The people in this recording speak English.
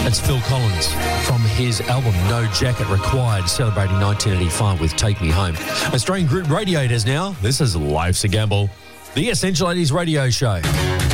That's Phil Collins from his album No Jacket Required, celebrating 1985 with Take Me Home. Australian Group Radio it is now. This is Life's a Gamble, the Essential 80s radio show.